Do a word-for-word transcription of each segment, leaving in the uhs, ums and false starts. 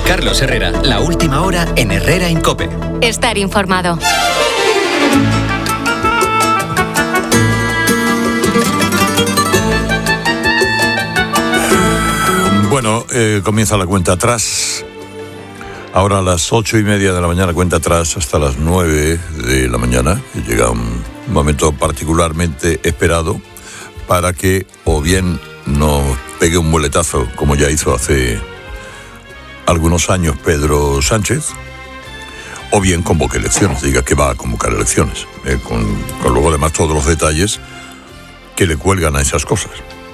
Carlos Herrera, la última hora en Herrera en COPE. Estar informado. Bueno, eh, comienza la cuenta atrás. Ahora a las ocho y media de la mañana, cuenta atrás hasta las nueve de la mañana. Y llega un momento particularmente esperado para que o bien nos pegue un muletazo, como ya hizo hace algunos años Pedro Sánchez, o bien convoque elecciones, diga que va a convocar elecciones, eh, con, con luego además todos los detalles que le cuelgan a esas cosas.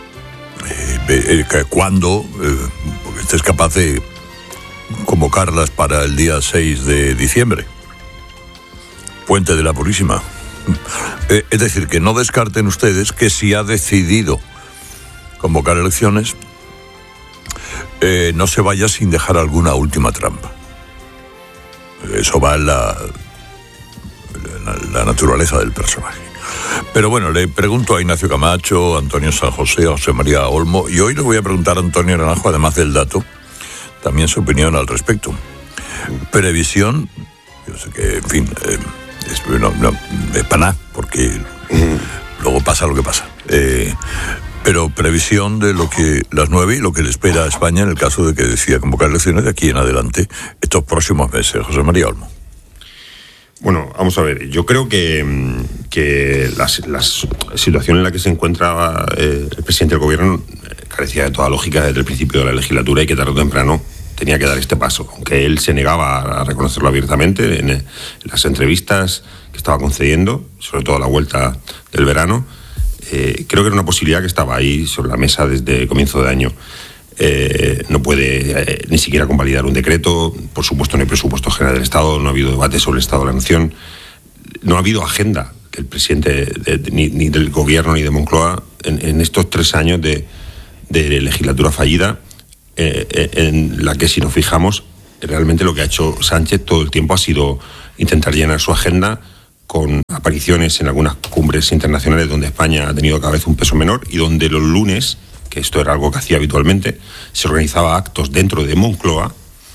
Eh, eh, ¿Cuándo? Eh, porque estés capaz de convocarlas para el día seis de diciembre, Puente de la Purísima. Eh, es decir, que no descarten ustedes que si ha decidido convocar elecciones, eh, no se vaya sin dejar alguna última trampa. Eso va en la, la, la naturaleza del personaje. Pero bueno, le pregunto a Ignacio Camacho, a Antonio San José, a José María Olmo, y hoy le voy a preguntar a Antonio Naranjo, además del dato, también su opinión al respecto. Previsión, yo sé que, en fin, eh, es, no, no, es para nada, porque luego pasa lo que pasa. Eh, pero previsión de lo que las nueve y lo que le espera a España en el caso de que decida convocar elecciones de aquí en adelante estos próximos meses. José María Olmo. Bueno, vamos a ver, yo creo que, que la, la situación en la que se encuentra eh, el presidente del gobierno carecía de toda lógica desde el principio de la legislatura y que tarde o temprano tenía que dar este paso, aunque él se negaba a reconocerlo abiertamente en, en las entrevistas que estaba concediendo, sobre todo a la vuelta del verano. Eh, creo que era una posibilidad que estaba ahí sobre la mesa desde el comienzo de año. Eh, no puede eh, ni siquiera convalidar un decreto, por supuesto no hay presupuesto general del Estado, no ha habido debate sobre el Estado de la Nación, no ha habido agenda del presidente de, de, ni, ni del gobierno ni de Moncloa en, en estos tres años de, de legislatura fallida, eh, en la que, si nos fijamos, realmente lo que ha hecho Sánchez todo el tiempo ha sido intentar llenar su agenda con apariciones en algunas cumbres internacionales donde España ha tenido cada vez un peso menor y donde los lunes, que esto era algo que hacía habitualmente, se organizaba actos dentro de Moncloa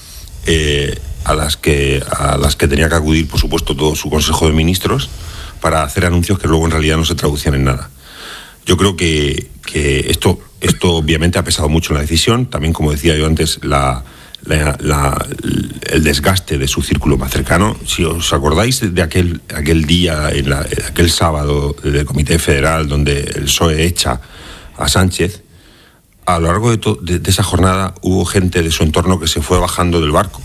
eh, a las que a las que tenía que acudir, por supuesto, todo su Consejo de Ministros para hacer anuncios que luego en realidad no se traducían en nada. Yo creo que, que esto, esto obviamente ha pesado mucho en la decisión, también, como decía yo antes, la, la, la, el desgaste de su círculo más cercano. Si os acordáis de aquel, aquel día, en la, aquel sábado del Comité Federal, donde el P S O E echa a Sánchez, a lo largo de, to, de, de esa jornada hubo gente de su entorno que se fue bajando del barco.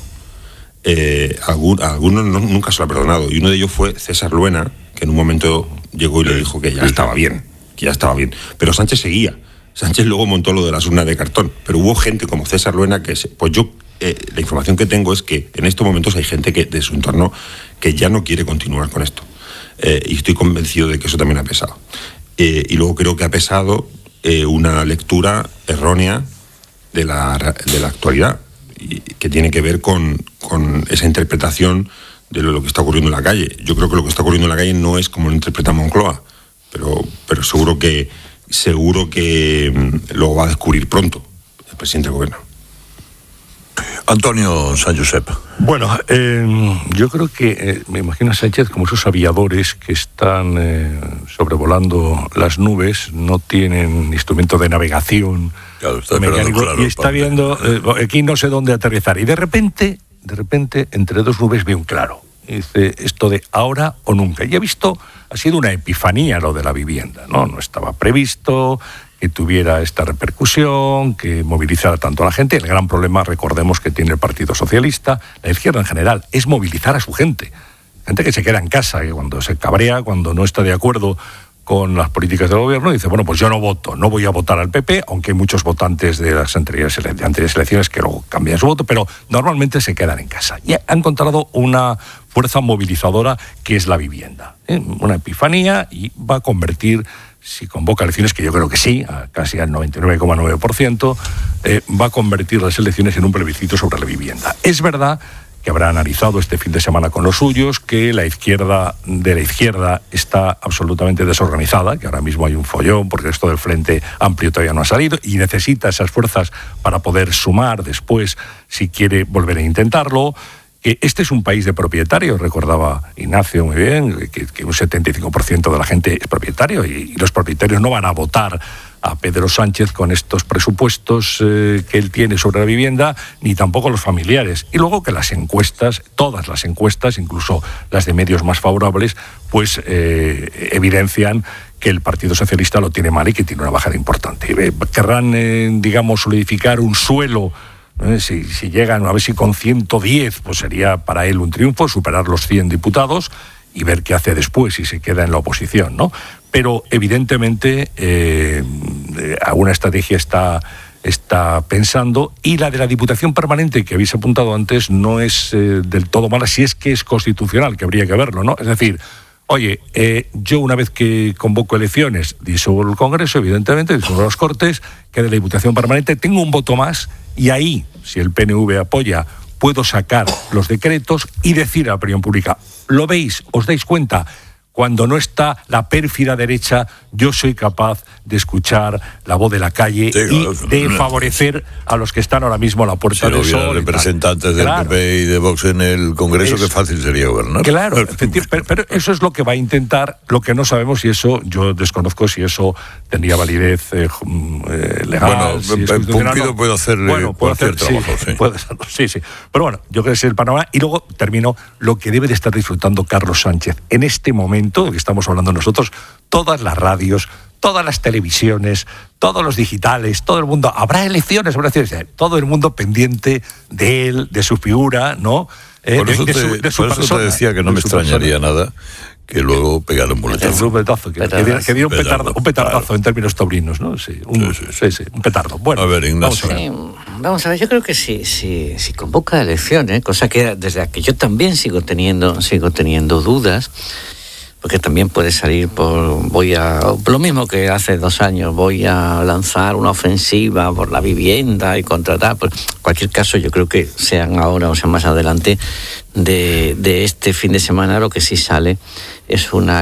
Eh, algún, a algunos no, nunca se lo ha perdonado, y uno de ellos fue César Luena, que en un momento llegó y le dijo que ya estaba bien, que ya estaba bien. Pero Sánchez seguía. Sánchez luego montó lo de las urnas de cartón, pero hubo gente como César Luena que, se, pues yo, eh, la información que tengo es que en estos momentos hay gente que de su entorno que ya no quiere continuar con esto. Eh, y estoy convencido de que eso también ha pesado. Eh, y luego creo que ha pesado eh, una lectura errónea de la, de la actualidad, y que tiene que ver con, con esa interpretación de lo, lo que está ocurriendo en la calle. Yo creo que lo que está ocurriendo en la calle no es como lo interpreta Moncloa, pero, pero seguro que seguro que lo va a descubrir pronto el presidente del gobierno. Antonio San Josep. Bueno, eh, yo creo que eh, me imagino a Sánchez como esos aviadores que están eh, sobrevolando las nubes, no tienen instrumento de navegación claro, está mecánico, claro, y está viendo, eh, aquí no sé dónde aterrizar, y de repente, de repente, entre dos nubes ve un claro. Y dice, esto de ahora o nunca. Y he visto, ha sido una epifanía lo de la vivienda, ¿no? No estaba previsto que tuviera esta repercusión, que movilizara tanto a la gente. El gran problema, recordemos, que tiene el Partido Socialista, la izquierda en general, es movilizar a su gente. Gente que se queda en casa, que cuando se cabrea, cuando no está de acuerdo con las políticas del gobierno, dice, bueno, pues yo no voto, no voy a votar al P P, aunque hay muchos votantes de las anteriores, anteriores elecciones que luego cambian su voto, pero normalmente se quedan en casa. Y ha encontrado una fuerza movilizadora que es la vivienda. ¿eh? Una epifanía, y va a convertir, si convoca elecciones, que yo creo que sí, a casi al noventa y nueve coma nueve por ciento, eh, va a convertir las elecciones en un plebiscito sobre la vivienda. Es verdad que habrá analizado este fin de semana con los suyos, que la izquierda de la izquierda está absolutamente desorganizada, que ahora mismo hay un follón porque esto del Frente Amplio todavía no ha salido y necesita esas fuerzas para poder sumar después si quiere volver a intentarlo. Que este es un país de propietarios, recordaba Ignacio muy bien, que, que un setenta y cinco por ciento de la gente es propietario y, y los propietarios no van a votar a Pedro Sánchez con estos presupuestos eh, que él tiene sobre la vivienda, ni tampoco los familiares. Y luego que las encuestas, todas las encuestas, incluso las de medios más favorables, pues eh, evidencian que el Partido Socialista lo tiene mal y que tiene una bajada importante. Eh, querrán, eh, digamos, solidificar un suelo. ¿Eh? Si, si llegan, a ver si con ciento diez, pues sería para él un triunfo, superar los cien diputados y ver qué hace después si se queda en la oposición, ¿no? Pero evidentemente eh, alguna estrategia está, está pensando, y la de la Diputación Permanente que habéis apuntado antes no es eh, del todo mala, si es que es constitucional, que habría que verlo, ¿no? Es decir, oye, eh, yo una vez que convoco elecciones, disuelvo el Congreso, evidentemente, disuelvo las Cortes, que de la Diputación Permanente tengo un voto más, y ahí, si el P N V apoya, puedo sacar los decretos y decir a la opinión pública, ¿lo veis? ¿Os dais cuenta? Cuando no está la pérfida derecha, yo soy capaz de escuchar la voz de la calle sí, y de favorecer a los que están ahora mismo a la puerta del sol. Si no hubiera representantes del claro. P P y de Vox en el Congreso, es, qué fácil sería gobernar. Claro, pero, pero eso es lo que va a intentar, lo que no sabemos, y eso yo desconozco si eso tendría validez eh, legal. Bueno, si Pumpido no. puede hacer bueno, puede cualquier hacer, trabajo. Sí, sí. Puede hacerlo, sí, sí. Pero bueno, yo creo que es el panorama. Y luego termino lo que debe de estar disfrutando Carlos Sánchez en este momento que estamos hablando nosotros, todas las radios, todas las televisiones, todos los digitales, todo el mundo, habrá elecciones, habrá elecciones, todo el mundo pendiente de él, de su figura, ¿no? Eh, por eso, de, te, de su, de su por eso persona, te decía que no me extrañaría persona. nada que luego pegara un boletazo. Un petardazo, que, que, diera, que diera un petardo, petardo un petardazo claro. en términos taurinos, ¿no? Sí, un, sí, sí, sí. Sí, sí, un petardo. Bueno, a ver, Ignacio. Vamos a ver, sí, vamos a ver yo creo que si, si, si convoca elecciones, cosa que desde la que yo también sigo teniendo, sigo teniendo dudas, porque también puede salir por, voy a, lo mismo que hace dos años, voy a lanzar una ofensiva por la vivienda y contratar, pues, en cualquier caso yo creo que sean ahora o sean más adelante de, de este fin de semana, lo que sí sale es una